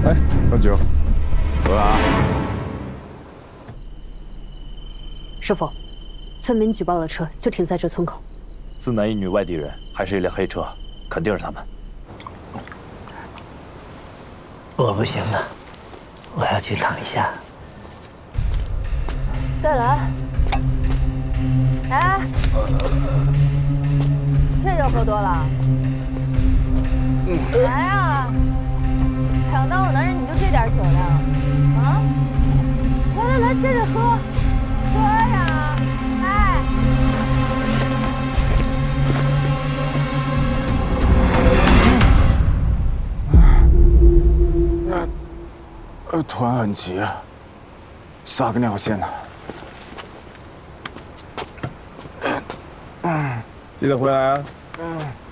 来，喝酒，喝啊！ 师傅，村民举报的车就停在这村口。 4男1女外地人，还是一辆黑车，肯定是他们。 我不行了，我要去躺一下。 再来。哎，这就喝多了。来呀！抢到我男人你就这点酒量啊？来，接着喝，喝呀！哎。 团很急啊，撒个尿先呢。记得回来啊。